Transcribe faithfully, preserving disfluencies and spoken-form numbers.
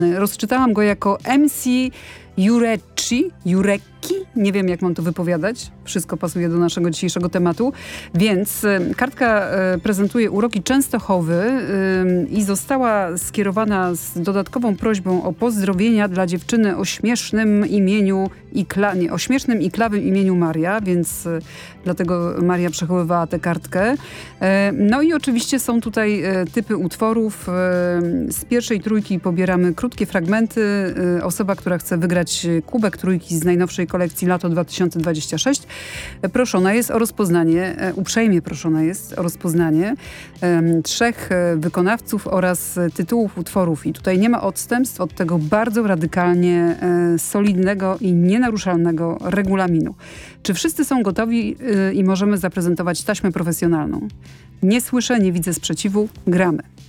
Rozczytałam go jako M C Jurecki, Jurecki, nie wiem jak mam to wypowiadać, wszystko pasuje do naszego dzisiejszego tematu, więc y, kartka y, prezentuje uroki Częstochowy y, i została skierowana z dodatkową prośbą o pozdrowienia dla dziewczyny o śmiesznym imieniu i kla, nie, o śmiesznym i klawym imieniu Maria, więc y, dlatego Maria przechowywała tę kartkę. Y, no i oczywiście są tutaj y, typy utworów. Y, z pierwszej trójki pobieramy krótkie fragmenty. Y, osoba, która chce wygrać kubek trójki z najnowszej kolekcji Lato dwa tysiące dwadzieścia sześć. Proszona jest o rozpoznanie, uprzejmie proszona jest o rozpoznanie um, trzech wykonawców oraz tytułów utworów. I tutaj nie ma odstępstw od tego bardzo radykalnie e, solidnego i nienaruszalnego regulaminu. Czy wszyscy są gotowi e, i możemy zaprezentować taśmę profesjonalną? Nie słyszę, nie widzę sprzeciwu. Gramy.